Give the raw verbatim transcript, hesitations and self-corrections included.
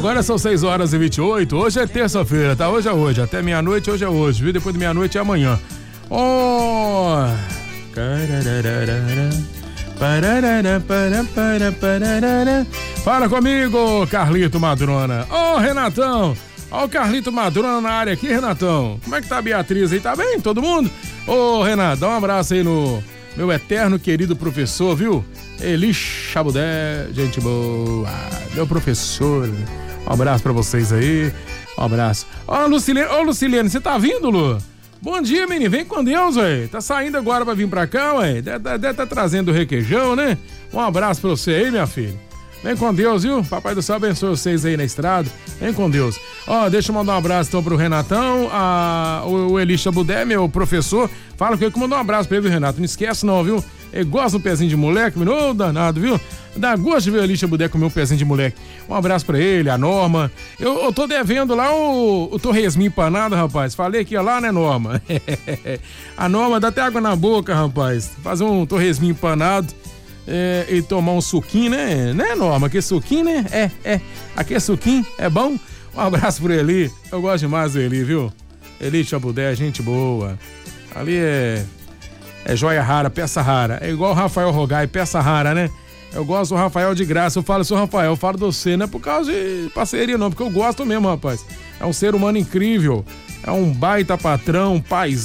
Agora são seis horas e vinte e oito. Hoje é terça-feira, tá? Hoje é hoje. Até meia-noite, hoje é hoje, viu? Depois de meia-noite é amanhã. Oh! Fala comigo, Carlito Madrona. Ô, oh, Renatão. Ó o Carlito Madrona na área aqui, Renatão. Como é que tá a Beatriz aí? Tá bem? Todo mundo? Ô, oh, Renato, dá um abraço aí no meu eterno querido professor, viu? Eli Chabudé, gente boa. Meu professor. Um abraço pra vocês aí. Um abraço. Ó, oh, Lucilene, ô, oh, Lucilene, você tá vindo, Lu? Bom dia, menino. Vem com Deus, ué. Tá saindo agora pra vir pra cá, ué. Deve, deve tá trazendo o requeijão, né? Um abraço pra você aí, minha filha. Vem com Deus, viu? Papai do céu abençoe vocês aí na estrada. Vem com Deus. Ó, deixa eu mandar um abraço então pro Renatão, a, o, o Eli Chabudé, meu professor. Fala com ele que mandou um abraço pra ele, Renato. Não esquece não, viu? Ele gosta do pezinho de moleque, ô, danado, viu? Dá gosto de ver o Eli Chabudé comer um pezinho de moleque. Um abraço pra ele, a Norma. Eu, eu tô devendo lá o, o torresminho empanado, rapaz. Falei que ia lá, né, Norma? A Norma dá até água na boca, rapaz. Fazer um torresminho empanado. É, e tomar um suquinho, né? Né, Norma? Aquele suquinho, né? É, é. Aquele suquinho é bom? Um abraço pro Eli. Eu gosto demais do Eli, viu? Eli Chabudé, gente boa. Ali é... É joia rara, peça rara. É igual o Rafael Rogai, peça rara, né? Eu gosto do Rafael de graça. Eu falo, seu Rafael, eu falo de você, não é por causa de parceria, não. Porque eu gosto mesmo, rapaz. É um ser humano incrível. É um baita patrão, paizão.